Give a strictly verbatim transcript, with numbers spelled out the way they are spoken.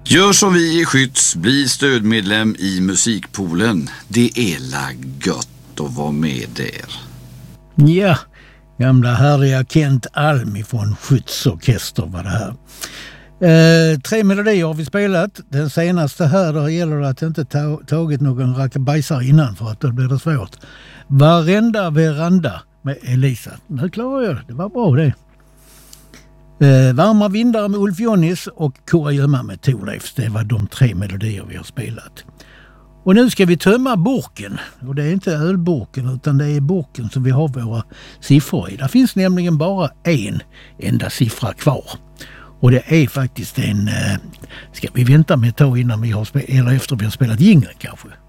Gör som vi i Skytts, bli stödmedlem i Musikpoolen. Det är la gött att vara med där. Ja, gamla härliga Kent Alm från Skytts orkester var det här. Eh, tre melodier har vi spelat. Den senaste här, då gäller det att inte ta, tagit någon rackabajsare innan, för att då blir det svårt. Varenda veranda med Elisa. Nu klarar jag det, det var bra det. Eh, Varma vindar med Ulf Jonnis och Kurragömma med Thorleifs. Det var de tre melodier vi har spelat. Och nu ska vi tömma burken. Och det är inte ölburken, utan det är burken som vi har våra siffror i. Det finns nämligen bara en enda siffra kvar. Och det är faktiskt en... Eh, ska vi vänta med ett tag innan vi har spelat, eller efter vi har spelat jingeln kanske?